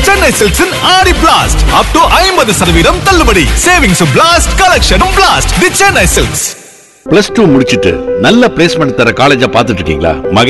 Chennai Silks in Aadi Blast up to 50% தள்ளுபடி. Savings blast, collection blast. The Chennai Silks. +2 முடிச்சிட்டு நல்ல placement தர காலேஜா பாத்துட்டு இருக்கீங்களா?